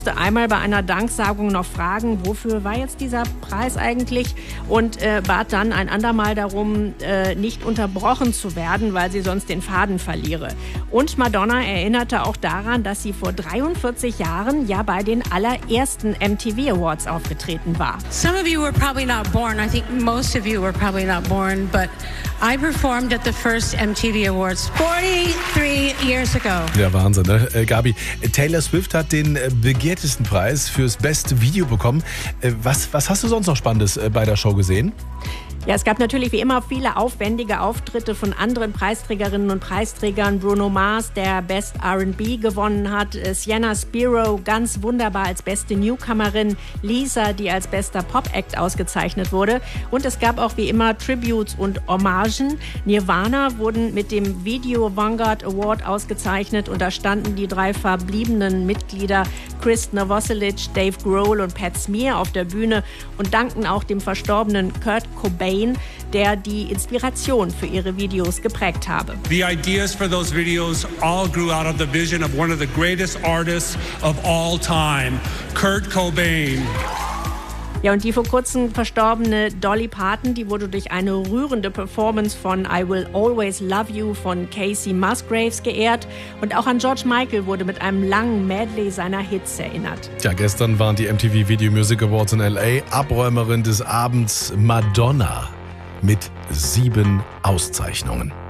Einmal bei einer Danksagung noch fragen, wofür war jetzt dieser Preis eigentlich, und bat dann ein andermal darum, nicht unterbrochen zu werden, weil sie sonst den Faden verliere. Und Madonna erinnerte auch daran, dass sie vor 43 Jahren ja bei den allerersten MTV Awards aufgetreten war. Some of you were probably not born. I think most of you were probably not born, but I performed at the first MTV Awards 43 years ago. Ja, Wahnsinn, ne? Gabi, Taylor Swift hat den begehrtesten Preis fürs beste Video bekommen. Was hast du sonst noch Spannendes bei der Show gesehen? Ja, es gab natürlich wie immer viele aufwendige Auftritte von anderen Preisträgerinnen und Preisträgern. Bruno Mars, der Best R&B gewonnen hat. Sienna Spiro, ganz wunderbar als beste Newcomerin. Lisa, die als bester Pop-Act ausgezeichnet wurde. Und es gab auch wie immer Tributes und Hommagen. Nirvana wurden mit dem Video Vanguard Award ausgezeichnet. Und da standen die 3 verbliebenen Mitglieder Chris Novoselic, Dave Grohl und Pat Smear auf der Bühne und danken auch dem verstorbenen Kurt Cobain, der die Inspiration für ihre Videos geprägt habe. The ideas for those videos all grew out of the vision of one of the greatest artists of all time, Kurt Cobain. Ja, und die vor kurzem verstorbene Dolly Parton, die wurde durch eine rührende Performance von I Will Always Love You von Casey Musgraves geehrt. Und auch an George Michael wurde mit einem langen Medley seiner Hits erinnert. Ja, gestern waren die MTV Video Music Awards in L.A. Abräumerin des Abends Madonna mit 7 Auszeichnungen.